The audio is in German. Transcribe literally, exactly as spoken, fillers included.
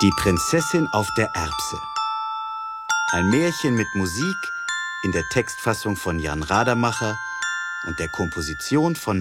Die Prinzessin auf der Erbse. Ein Märchen mit Musik in der Textfassung von Jan Radermacher und der Komposition von